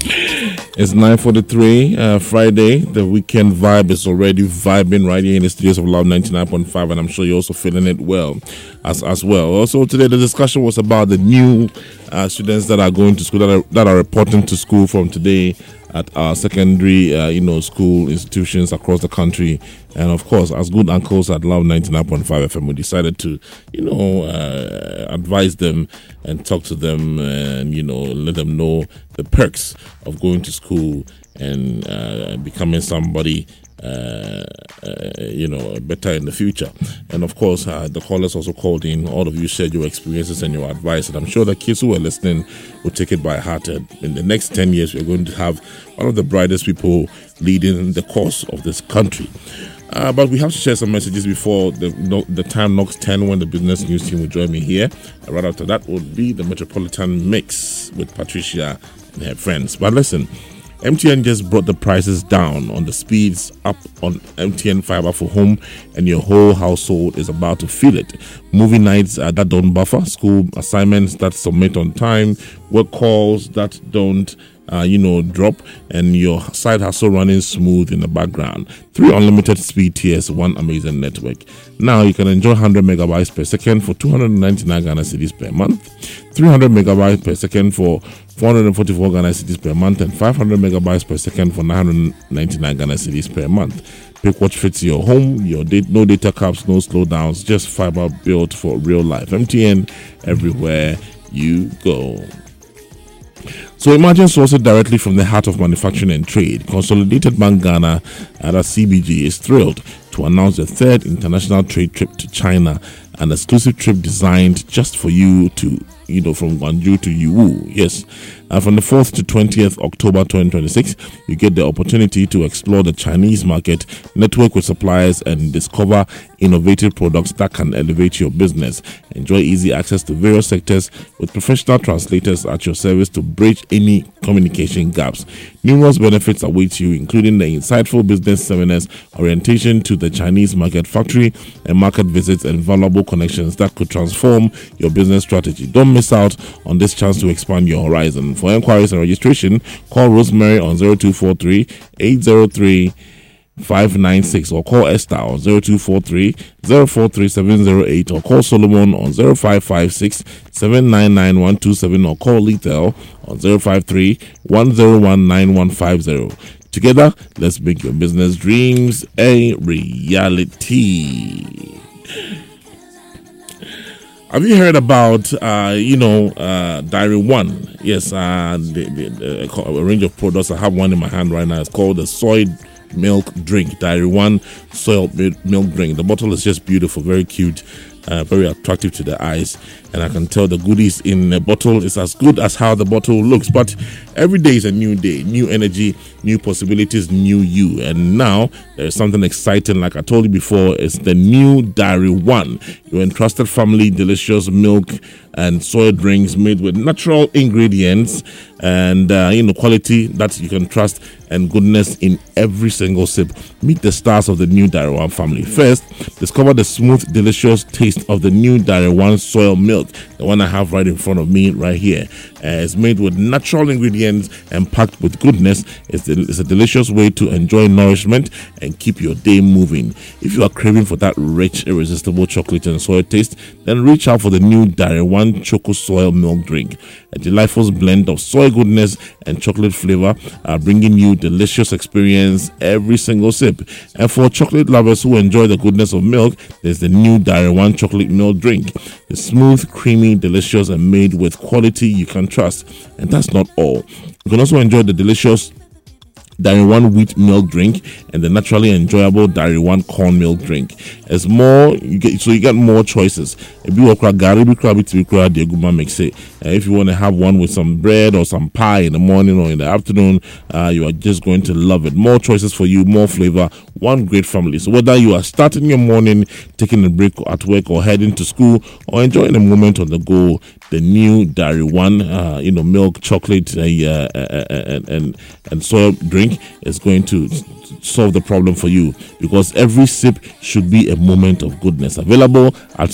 It's 9:43, Friday. The weekend vibe is already vibing right here in the studios of Love 99.5, and I'm sure you're also feeling it well as well. Also, today the discussion was about the new students that are going to school, that are reporting to school from today at our secondary, school institutions across the country. And of course, as good uncles at Love 99.5 FM, we decided to, advise them and talk to them and, let them know the perks of going to school and becoming somebody better in the future. And of course, the callers also called in. All of you shared your experiences and your advice, and I'm sure the kids who are listening will take it by heart. And in the next 10 years, we're going to have one of the brightest people leading the course of this country. But we have to share some messages before the time knocks 10, when the business news team will join me here. Right after that would be the Metropolitan Mix with Patricia and her friends. But listen, MTN just brought the prices down on the speeds up on MTN Fiber for home, and your whole household is about to feel it. Movie nights that don't buffer, school assignments that submit on time, work calls that don't drop, and your side hustle running smooth in the background. 3 unlimited speed tiers, 1 amazing network. Now you can enjoy 100 megabytes per second for 299 Ghana cedis per month, 300 megabytes per second for 444 Ghana cedis per month, and 500 megabytes per second for 999 Ghana cedis per month. Pick what fits your home, no data caps, no slowdowns, just fiber built for real life. MTN, everywhere you go. So imagine sourcing directly from the heart of manufacturing and trade. Consolidated Bank Ghana at CBG is thrilled to announce the third international trade trip to China, an exclusive trip designed just for you to, from Guangzhou to Yiwu. Yes. From the 4th to 20th October 2026, you get the opportunity to explore the Chinese market, network with suppliers, and discover innovative products that can elevate your business. Enjoy easy access to various sectors with professional translators at your service to bridge any communication gaps. Numerous benefits await you, including the insightful business seminars, orientation to the Chinese market factory, and market visits, and valuable connections that could transform your business strategy. Don't miss out on this chance to expand your horizon. For inquiries and registration, call Rosemary on 0243 803 596 or call Esther on 0243 043 708 or call Solomon on 0556 799 127 or call Lethal on 053 101 9150. Together, let's make your business dreams a reality. Have you heard about, Diary One? Yes, a range of products. I have one in my hand right now. It's called the Soy Milk Drink. Diary One Soy Milk Drink. The bottle is just beautiful, very cute, very attractive to the eyes. And I can tell the goodies in the bottle is as good as how the bottle looks. But every day is a new day, new energy, new possibilities, new you. And now there's something exciting. Like I told you before, it's the new Diary One. Your entrusted family, delicious milk and soy drinks made with natural ingredients and quality that you can trust, and goodness in every single sip. Meet the stars of the new Diary One family. First, discover the smooth, delicious taste of the new Diary One soy milk. The one I have right in front of me right here. It's made with natural ingredients and packed with goodness. It's a delicious way to enjoy nourishment and keep your day moving. If you are craving for that rich, irresistible chocolate and soy taste, then reach out for the new Diary One Choco Soy Milk Drink. A delightful blend of soy goodness and chocolate flavor, bringing you delicious experience every single sip. And for chocolate lovers who enjoy the goodness of milk, there's the new Diary One Chocolate Milk Drink. It's smooth, creamy, delicious, and made with quality you can trust. And that's not all. You can also enjoy the delicious Diary One Wheat Milk Drink and the naturally enjoyable Diary One Corn Milk Drink. As more you get more choices. If you want to have one with some bread or some pie in the morning or in the afternoon, you are just going to love it. More choices for you, more flavor, one great family. So whether you are starting your morning, taking a break at work, or heading to school, or enjoying a moment on the go, the new Diary One, milk, chocolate, and soy drink is going to solve the problem for you, because every sip should be a moment of goodness. Available at